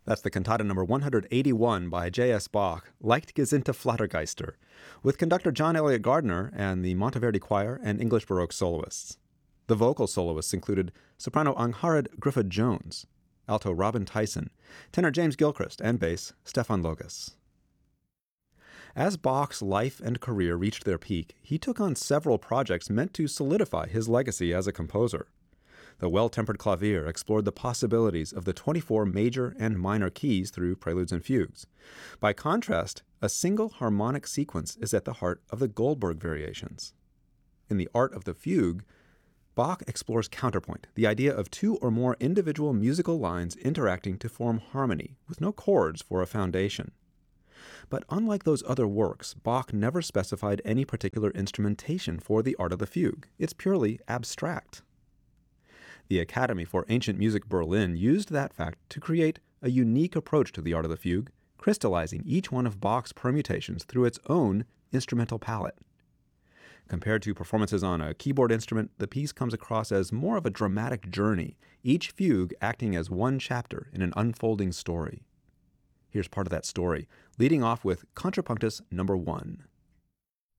That's the cantata number 181 by J.S. Bach, Leichtgesinnte Flattergeister, with conductor John Elliott Gardner and the Monteverdi Choir and English Baroque soloists. The vocal soloists included soprano Angharad Griffith-Jones, alto Robin Tyson, tenor James Gilchrist, and bass Stefan Logas. As Bach's life and career reached their peak, he took on several projects meant to solidify his legacy as a composer. The Well-Tempered Clavier explored the possibilities of the 24 major and minor keys through preludes and fugues. By contrast, a single harmonic sequence is at the heart of the Goldberg variations. In The Art of the Fugue, Bach explores counterpoint, the idea of two or more individual musical lines interacting to form harmony, with no chords for a foundation. But unlike those other works, Bach never specified any particular instrumentation for The Art of the Fugue. It's purely abstract. The Academy for Ancient Music Berlin used that fact to create a unique approach to The Art of the Fugue, crystallizing each one of Bach's permutations through its own instrumental palette. Compared to performances on a keyboard instrument, the piece comes across as more of a dramatic journey, each fugue acting as one chapter in an unfolding story. Here's part of that story, leading off with Contrapunctus number 1.